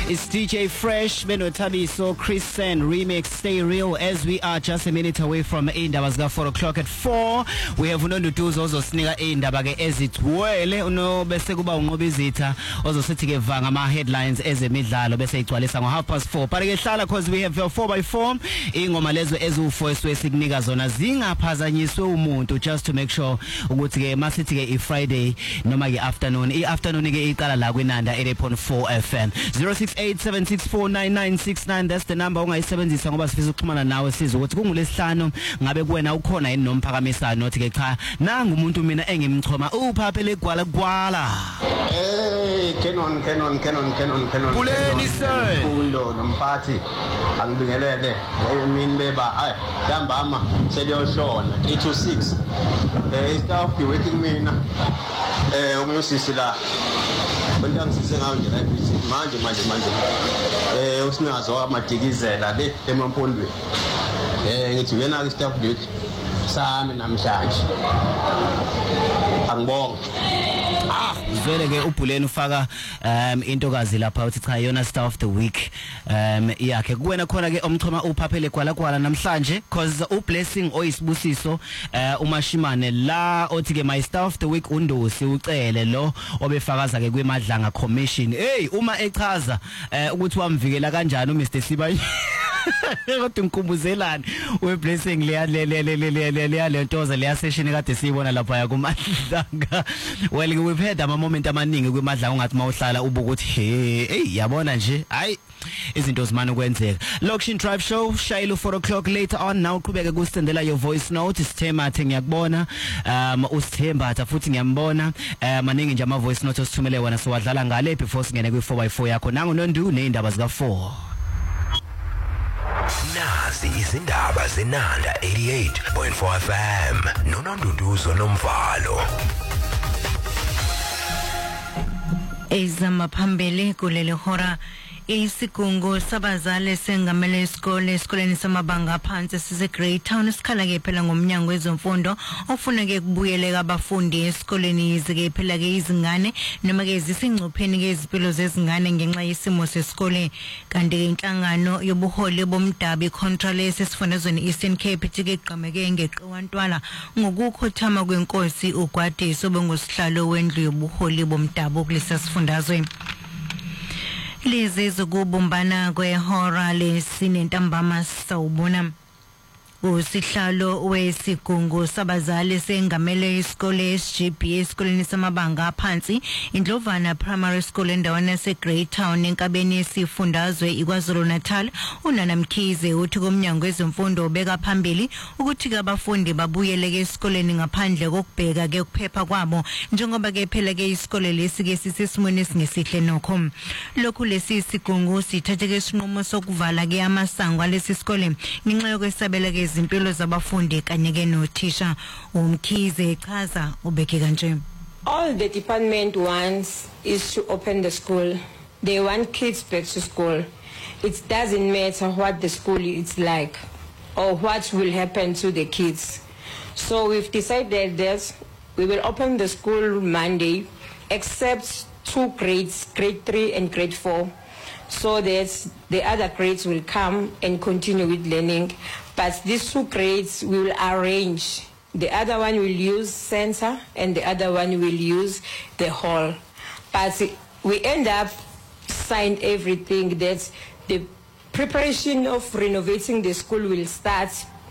It's DJ Fresh, Beno Tabiso, Chris Sen, remix Stay Real, as we are just a minute away from indaba zika 4 o'clock at 4. We have unonduduzo ozosinika indaba ke ezithwele uno bese kuba unqobizitha ozosithi ke vanga ama headlines ezemidlalo bese igcwalisa ngo 4:30. But ke hlala cause we have 4x4 ingoma lezo ezu4 esikunika zona zingaphazanyiswe umuntu, just to make sure ukuthi ke masithi ke iFriday noma ke afternoon ke iqala la kwiNanda 80.4 FM. 0687649969, that's the number ungayisebenzisa ngoba sifisa ukuxhumana nawe siza ukuthi kungulesihlanu ngabe kuwena ukhona yini nomphakamisana nothi ke cha nanga umuntu mina engimchoma uphaphele gwala. Hey, Kenon Kuleni sir Fundo nomphathi angibingelele emini beba yambama seliyoshona 826 staff working mina umyosisi la bonke angisise ngayo nje like manje usinazo amadikizela le emampondweni ngithi wena ke staff duty sami namhlanje angibonga. Zwele ke uBhuleni ufaka intokazi lapha uthi cha yona star of the week yakhe kuwena khona ke omchoma uphaphele gwala namhlanje cause uBlessing oyisibusiso umashimane la othi ke my star of the week uNdosi ucele lo obefakaza ke kwimadlanga commission. Hey uma echaza ukuthi wamvikela kanjani uMr Sibanye kodwa ngikhumbuzela weBlessing le ntoza le session kade siyibona lapha yakumadlanga. Well we've had ama moment amaningi kwimadlanga ungathi mawuhlala ubukuthi hey yabona nje hayi izinto zimana ukwenzeka. Location Drive Show shayilo 4 o'clock later on. Now uqhubeke kusendela your voice note. Sithemba ngiyakubona usithemba futhi ngiyambona maningi nje ama voice note osithumele wona siwadlala ngale before singene kwi 4x4 yakho nangu nondu neindaba zika 4. Nazi izindaba zenanda 88.4 FM nononduduzo nomvalo. Ezamaphambili kuleli hora isigungu sabazali sengamele esikoleni samabanga aphansi sise Great Town sikhala ke phela ngomnyango wezemfundo ofuna ke kubuyeleka abafundi esikoleni izike phela ke izingane noma ke zisingcupheni ke izipilo zezingane ngenxa yesimo sesikole. Kanti ke inhlangano yobuholi bomdabi contralesi esifundazweni Eastern Cape tike gqameke ngeqiwantwala ngokukhothama kwenkosi uGwadiso bengosihlalo wendlu yobuholi bomdabi kulesa sifundazwe. Lezi zokubumbana kwehora lesine ntambama sawubona usihlalo wesigungu sabazali sengamele isikole SGB esikoleni samabanga aphansi Indlovana Primary School endaweni yase Great Town enkabeni esifundazwe iKwaZulu Natal uNana Mkhize uthi komnyango wezemfundo ubeka phambili ukuthi abafundi babuyeleke esikoleni ngaphandle kokubheka ke ukuphepha kwabo njengoba ke phela ke isikole lesi ke sisesimweni esingesihle nokho. Lokhu lesi sigungu sithathe ke isinqumo sokuvala ke amasango alesi sikole ngenxa yokwesabela ke izimpilo zabafundi kanye ke nothisha. Umkhize echaza ubeke kanje. All the department wants is to open the school. They want kids back to school. It doesn't matter what the school is like or what will happen to the kids. So we've decided that we will open the school Monday except 2 grades, grade 3 and grade 4. So that the other grades will come and continue with learning. But these 2 grades we will arrange. The other one will use center and the other one will use the hall. But we end up signed everything that the preparation of renovating the school will start